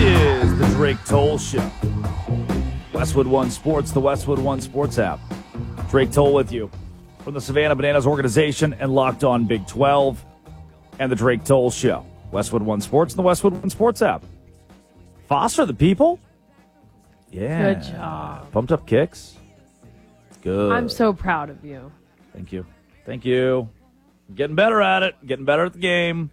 is the Drake Toll Show. Westwood One Sports, the Westwood One Sports app. Drake Toll with you from the Savannah Bananas organization and Locked On Big 12 and the Drake Toll Show. Westwood One Sports and the Westwood One Sports app. Foster the people? Yeah. Good job. Pumped up kicks? Good. I'm so proud of you. Thank you. Thank you. Getting better at it. Getting better at the game.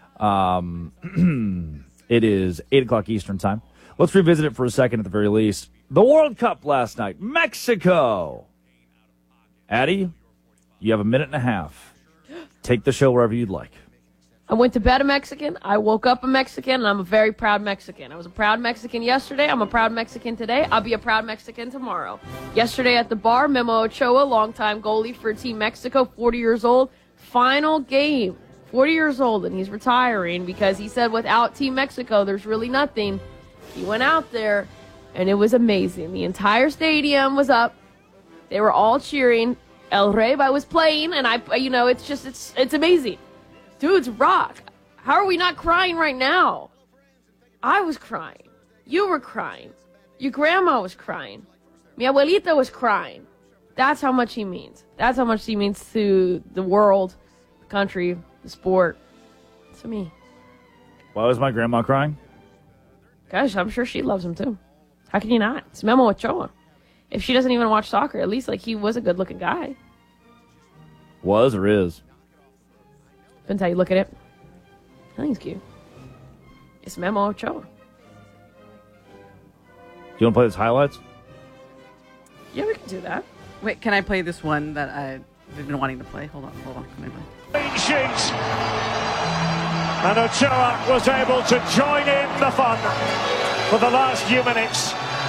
It is 8 o'clock Eastern time. Let's revisit it for a second at the very least. The World Cup last night. Mexico. Addie, you have a minute and a half. Take the show wherever you'd like. I went to bed a Mexican. I woke up a Mexican, and I'm a very proud Mexican. I was a proud Mexican yesterday. I'm a proud Mexican today. I'll be a proud Mexican tomorrow. Yesterday at the bar, Memo Ochoa, longtime goalie for Team Mexico, 40 years old. Final game. 40 years old, and he's retiring because he said without Team Mexico, there's really nothing. He went out there, and it was amazing. The entire stadium was up. They were all cheering. El Reba was playing, and it's amazing. Dudes rock. How are we not crying right now? I was crying. You were crying. Your grandma was crying. Mi abuelita was crying. That's how much he means. That's how much he means to the world, the country, the sport. To me. Why was my grandma crying? Gosh, I'm sure she loves him too. How can you not? It's Memo Ochoa. If she doesn't even watch soccer, at least he was a good-looking guy. Was or is? Depends how you look at it. I think he's cute. It's Memo Ochoa. Do you want to play his highlights? Yeah, we can do that. Wait, can I play this one that I've been wanting to play? Hold on. Can I play? Clean sheet. And Ochoa was able to join in the fun for the last few minutes.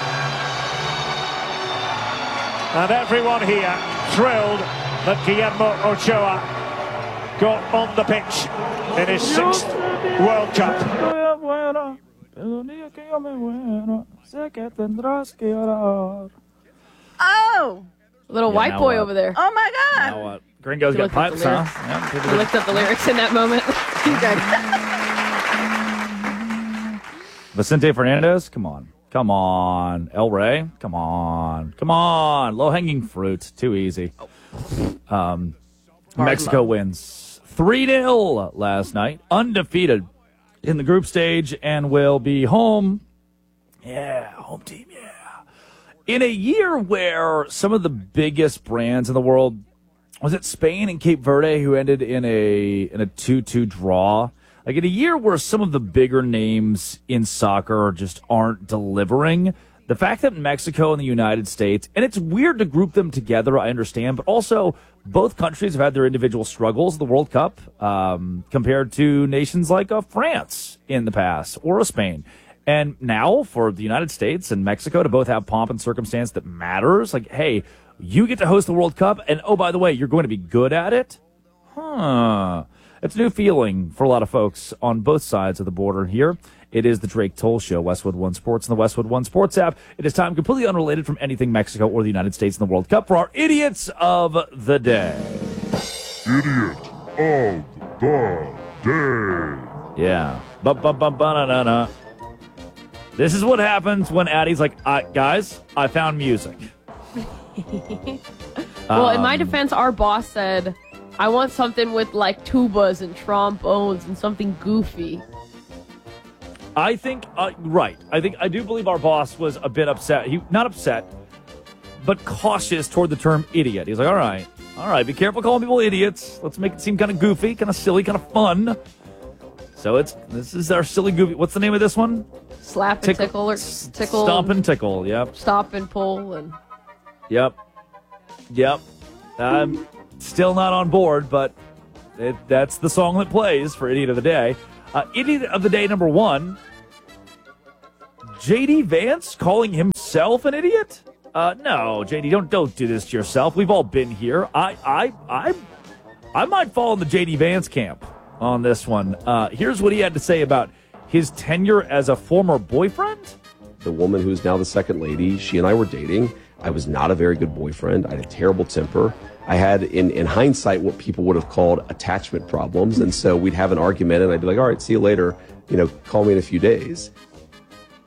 And everyone here thrilled that Guillermo Ochoa got on the pitch in his 6th World Cup. Oh! Little white boy over there. Oh my God! Now what? Gringo's got pipes, huh? Yeah. He looked up the lyrics in that moment. Vicente Fernandez, come on. Come on. El Rey, come on. Come on. Low-hanging fruit. Too easy. Mexico wins 3-0 last night. Undefeated in the group stage and will be home. Yeah, home team, yeah. In a year where some of the biggest brands in the world, was it Spain and Cape Verde who ended in a 2-2 draw? Like in a year where some of the bigger names in soccer just aren't delivering, the fact that Mexico and the United States, and it's weird to group them together, I understand, but also both countries have had their individual struggles in the World Cup compared to nations like France in the past or Spain. And now for the United States and Mexico to both have pomp and circumstance that matters, like, hey, you get to host the World Cup, and oh, by the way, you're going to be good at it? It's a new feeling for a lot of folks on both sides of the border here. It is the Drake Toll Show, Westwood One Sports and the Westwood One Sports app. It is time completely unrelated from anything Mexico or the United States in the World Cup for our Idiots of the Day. Idiot of the Day. Yeah. Ba-ba-ba-ba-na-na-na. This is what happens when Addie's like, guys, I found music. Well, in my defense, our boss said, I want something with like tubas and trombones and something goofy. I think, right. I do believe our boss was a bit upset. Not upset, but cautious toward the term idiot. He's like, all right, be careful calling people idiots. Let's make it seem kind of goofy, kind of silly, kind of fun. So this is our silly goofy. What's the name of this one? Slap and tickle or tickle. Stomp and tickle, yep. Stop and pull and. Yep. I'm still not on board, but that's the song that plays for Idiot of the Day. Idiot of the Day number 1. J.D. Vance calling himself an idiot? No, J.D., don't do this to yourself. We've all been here. I might fall in the J.D. Vance camp on this one. Here's what he had to say about his tenure as a former boyfriend. The woman who's now the second lady, she and I were dating. I was not a very good boyfriend. I had a terrible temper. I had, in hindsight, what people would have called attachment problems. And so we'd have an argument, and I'd be like, all right, see you later. Call me in a few days.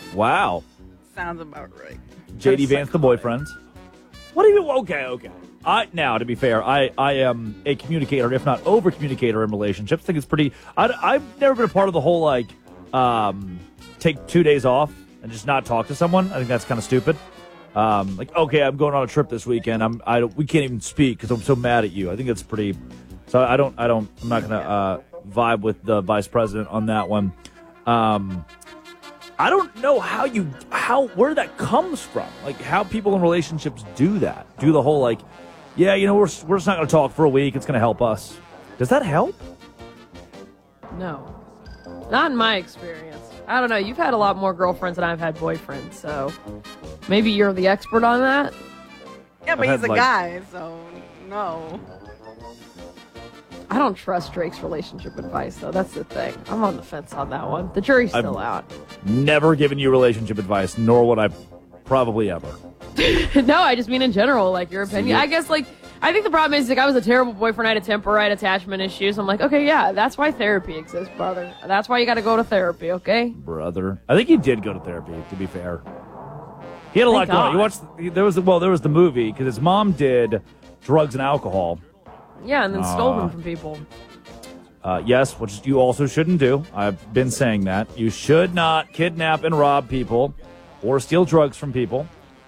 Wow. Sounds about right. J.D. Vance, the boyfriend. What do you mean? Okay. Now, to be fair, I am a communicator, if not over-communicator in relationships. I think it's pretty... I've never been a part of the whole, take 2 days off and just not talk to someone. I think that's kind of stupid. Okay, I'm going on a trip this weekend. We can't even speak because I'm so mad at you. I think it's pretty... So I'm not going to vibe with the vice president on that one. I don't know where that comes from. Like, how people in relationships do that. Do the whole, we're just not going to talk for a week. It's going to help us. Does that help? No. Not in my experience. I don't know. You've had a lot more girlfriends than I've had boyfriends, so maybe you're the expert on that. Yeah, but I've he's had, a guy, so no. I don't trust Drake's relationship advice, though. That's the thing. I'm on the fence on that one. The jury's still out. Never given you relationship advice, nor would I probably ever. No, I just mean in general, your opinion. I guess, I think the problem is, I was a terrible boyfriend. I had a temper, I had attachment issues. I'm like, okay, yeah, that's why therapy exists, brother. That's why you got to go to therapy, okay? Brother. I think he did go to therapy, to be fair. He had a lot going on. You watched, there was the movie, because his mom did drugs and alcohol. Yeah, and then stole them from people. Yes, which you also shouldn't do. I've been saying that. You should not kidnap and rob people or steal drugs from people.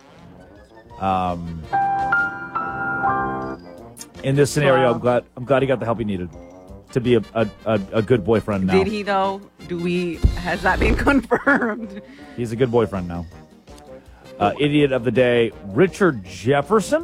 In this scenario, Wow. I'm glad he got the help he needed to be a good boyfriend now. Did he, though? Has that been confirmed? He's a good boyfriend now. Idiot of the day, Richard Jefferson.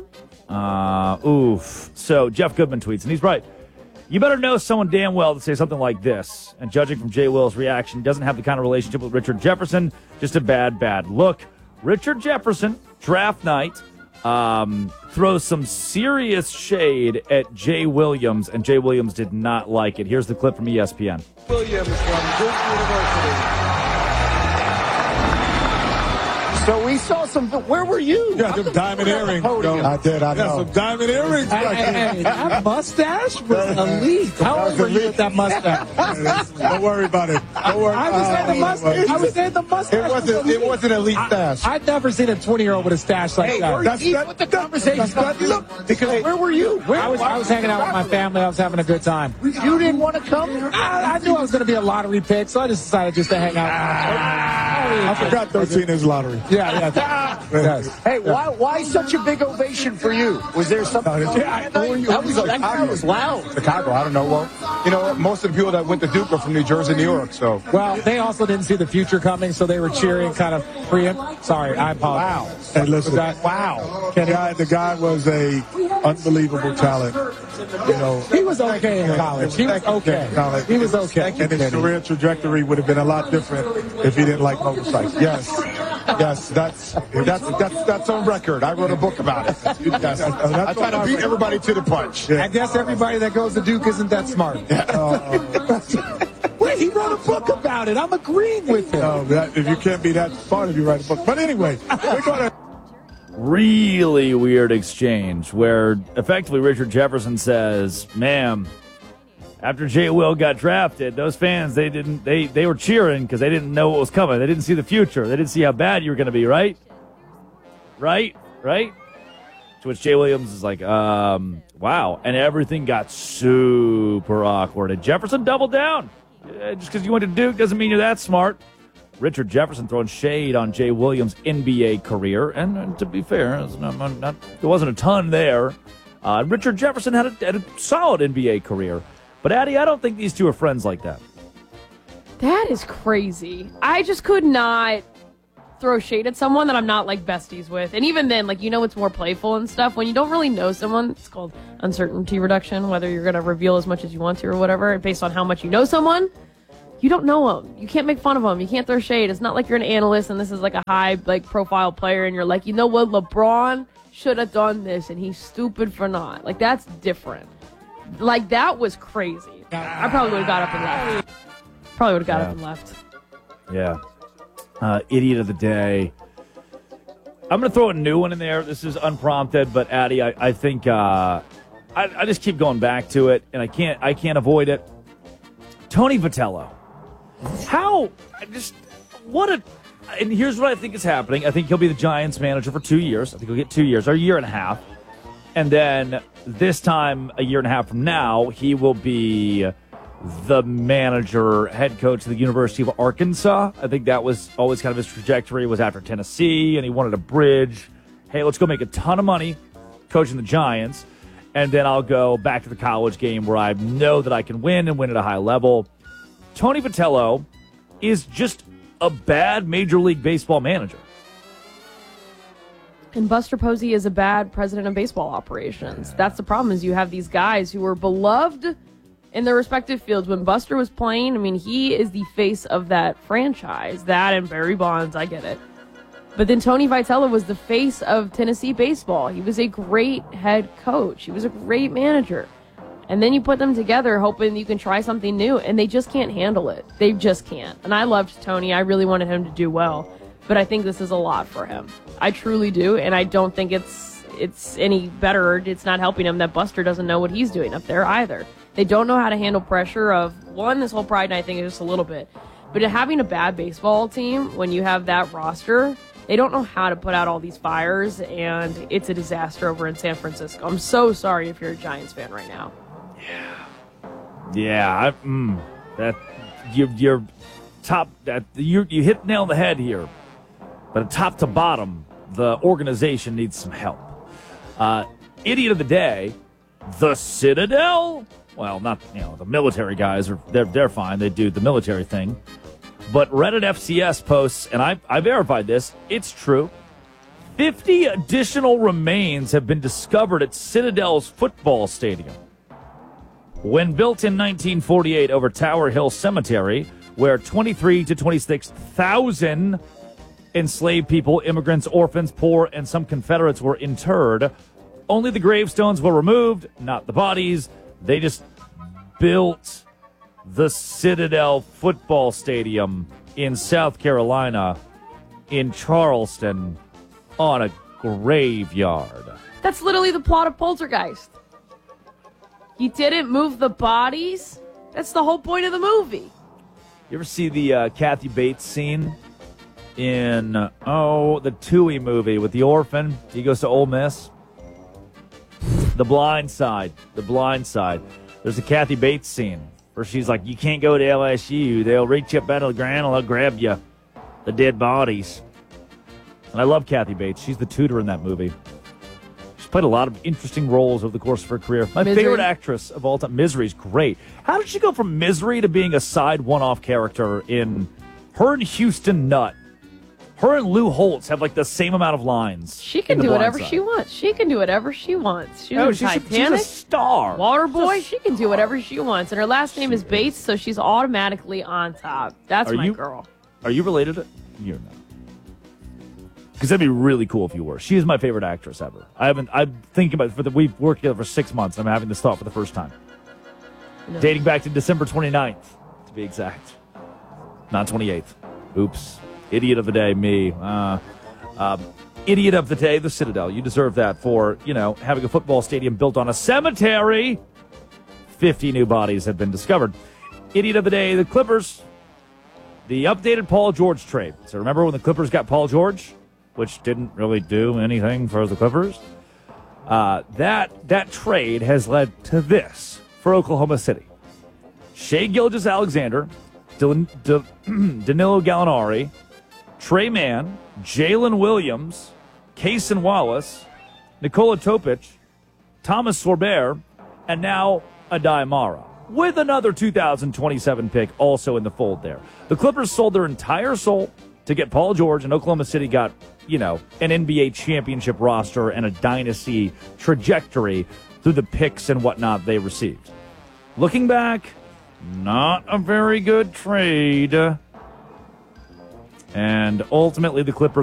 So Jeff Goodman tweets, and he's right. You better know someone damn well to say something like this. And judging from Jay Will's reaction, he doesn't have the kind of relationship with Richard Jefferson. Just a bad look. Richard Jefferson, draft night, throws some serious shade at Jay Williams, and Jay Williams did not like it. Here's the clip from ESPN. Williams from Duke University. So we saw some. Where were you? You got them diamond earrings. I did. I know. Got some diamond earrings. Hey, that mustache was elite. How old were you with that mustache? Don't worry about it. Don't worry. I was saying the mustache. I was saying the mustache. It wasn't elite stash. I've never seen a 20-year-old with a stash like that. That's what the conversation's about. Look, because where were you? I was hanging out with my family. I was having a good time. You didn't want to come? I knew I was going to be a lottery pick, so I just decided just to hang out. I forgot 13 is lottery. Yeah. Yes. Hey, why such a big ovation for you? Was there something? That was loud. Chicago, I don't know. Well, most of the people that went to Duke are from New Jersey, New York. So, well, they also didn't see the future coming, so they were cheering kind of preempt. Sorry, I apologize. Wow. Hey, listen. Wow. The guy was a unbelievable talent. He was okay in college. He was okay. He was okay. And his career trajectory would have been a lot different if he didn't like motorcycles. Yes, that's on record. I wrote a book about it. Yes. I try to beat everybody to the punch. I guess everybody that goes to Duke isn't that smart. Wait, he wrote a book about it. I'm agreeing with him. If you can't be that smart, if you write a book. But anyway, we're going to... Really weird exchange where effectively Richard Jefferson says, ma'am, after Jay Will got drafted, those fans, they were cheering because they didn't know what was coming. They didn't see the future. They didn't see how bad you were going to be, right? Right? To which Jay Williams is like, wow. And everything got super awkward. And Jefferson doubled down. Just because you went to Duke doesn't mean you're that smart. Richard Jefferson throwing shade on Jay Williams' NBA career. And to be fair, there wasn't a ton there. Richard Jefferson had a solid NBA career. But, Addie, I don't think these two are friends like that. That is crazy. I just could not throw shade at someone that I'm not, besties with. And even then, it's more playful and stuff. When you don't really know someone, it's called uncertainty reduction, whether you're going to reveal as much as you want to or whatever, based on how much you know someone. You don't know them. You can't make fun of them. You can't throw shade. It's not like you're an analyst and this is a high, profile player and you're like, you know what, LeBron should have done this and he's stupid for not. That's different. That was crazy. I probably would have got up and left. Yeah. Idiot of the day. I'm going to throw a new one in there. This is unprompted, but Addie, I think I just keep going back to it, and I can't avoid it. Tony Vitello. And here's what I think is happening. I think he'll be the Giants manager for 2 years. I think he'll get 2 years, or a year and a half. And then this time, a year and a half from now, he will be the manager, head coach of the University of Arkansas. I think that was always kind of his trajectory, was after Tennessee, and he wanted a bridge. Hey, let's go make a ton of money coaching the Giants, and then I'll go back to the college game where I know that I can win and win at a high level. Tony Vitello is just a bad Major League Baseball manager. And Buster Posey is a bad president of baseball operations. That's the problem, is you have these guys who were beloved in their respective fields. When Buster was playing, I mean, he is the face of that franchise. That and Barry Bonds, I get it. But then Tony Vitello was the face of Tennessee baseball. He was a great head coach. He was a great manager. And then you put them together hoping you can try something new, and they just can't handle it. They just can't. And I loved Tony. I really wanted him to do well. But I think this is a lot for him. I truly do, and I don't think it's any better. It's not helping him that Buster doesn't know what he's doing up there either. They don't know how to handle pressure of, one, this whole pride night thing is just a little bit. But having a bad baseball team, when you have that roster, they don't know how to put out all these fires, and it's a disaster over in San Francisco. I'm so sorry if you're a Giants fan right now. Yeah, you're top. You hit the nail on the head here. But top to bottom, the organization needs some help. Idiot of the day, the Citadel. Well, not the military guys they're fine. They do the military thing. But Reddit FCS posts, and I verified this. It's true. 50 additional remains have been discovered at Citadel's football stadium. When built in 1948 over Tower Hill Cemetery, where 23 to 26,000 enslaved people, immigrants, orphans, poor, and some Confederates were interred, only the gravestones were removed, not the bodies. They just built the Citadel football stadium in South Carolina, in Charleston, on a graveyard. That's literally the plot of Poltergeist. You didn't move the bodies? That's the whole point of the movie. You ever see the Kathy Bates scene in, the Tooie movie with the orphan? He goes to Ole Miss. The Blind Side. The Blind Side. There's a Kathy Bates scene where she's like, you can't go to LSU. They'll reach up out of the ground and they'll grab you. The dead bodies. And I love Kathy Bates. She's the tutor in that movie. She's played a lot of interesting roles over the course of her career. My favorite actress of all time. Misery's great. How did she go from Misery to being a side one-off character in her and Houston Nutt? Her and Lou Holtz have like the same amount of lines. She can do whatever she wants. She can do whatever she wants. She's a star. Waterboy, she can do whatever she wants. And her last name is Bates, so she's automatically on top. That's my girl. Are you related to... You're not. Because that'd be really cool if you were. She is my favorite actress ever. I'm thinking about it. We've worked together for 6 months. I'm having this thought for the first time. No. Dating back to December 29th, to be exact. Not 28th. Oops. Idiot of the day, me. Idiot of the day, the Citadel. You deserve that for, having a football stadium built on a cemetery. 50 new bodies have been discovered. Idiot of the day, the Clippers. The updated Paul George trade. So remember when the Clippers got Paul George, which didn't really do anything for the Clippers? That trade has led to this for Oklahoma City. Shai Gilgeous-Alexander, Danilo Gallinari, Trey Mann, Jalen Williams, Cason Wallace, Nikola Topic, Thomas Sorber, and now Adai Mara, with another 2027 pick also in the fold there. The Clippers sold their entire soul to get Paul George, and Oklahoma City got, an NBA championship roster and a dynasty trajectory through the picks and whatnot they received. Looking back, not a very good trade. And ultimately, the Clippers